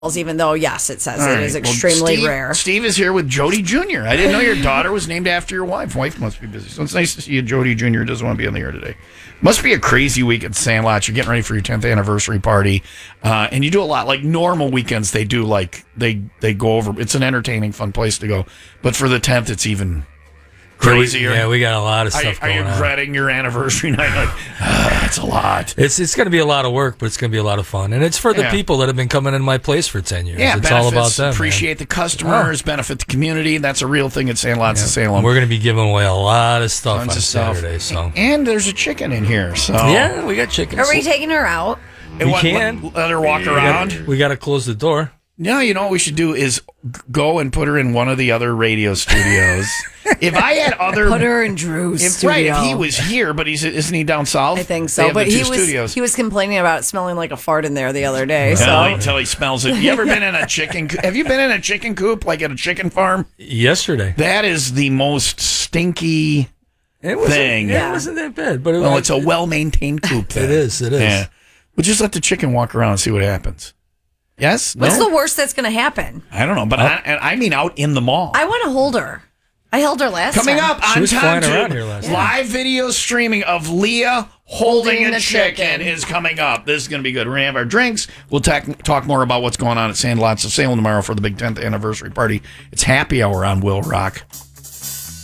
even though, yes, it says it is extremely rare. Steve is here with Jody Jr. I didn't know your daughter was named after your wife. Wife must be busy. So it's nice to see you. Jody Jr. doesn't want to be on the air today. Must be a crazy week at Sandlot. You're getting ready for your 10th anniversary party. And you do a lot. Like normal weekends, they do like, they go over. It's an entertaining, fun place to go. But for the 10th, it's even crazier. Yeah, we got a lot of stuff going on. Are you dreading your anniversary night? Like, that's a lot. It's going to be a lot of work, but it's going to be a lot of fun. And it's for the people that have been coming in my place for 10 years. Yeah, it's benefits, all about them. Appreciate the customers, benefit the community. That's a real thing at Sandlots of Salem. We're going to be giving away a lot of stuff on Saturday. So. And there's a chicken in here. So yeah, we got chicken. Are we taking her out? We can. Let her walk around. We got to close the door. No, you know what we should do is go and put her in one of the other radio studios. If I had other... Put her in Drew's studio. Right, if he was here, but isn't he down south? I think so, but he was complaining about smelling like a fart in there the other day. Until he smells it. You ever been in a chicken... Have you been in a chicken coop, like at a chicken farm? Yesterday. That is the most stinky thing. Yeah, it wasn't that bad. But it's a well-maintained coop. It is. Yeah. But just let the chicken walk around and see what happens. Yes? What's the worst that's going to happen? I don't know, but I mean out in the mall. I want to hold her. I held her last time. Coming up on TomTube, live video streaming of Leah holding a chicken is coming up. This is going to be good. We're going to have our drinks. We'll talk more about what's going on at Sandlots of Salem tomorrow for the big 10th anniversary party. It's happy hour on Will Rock.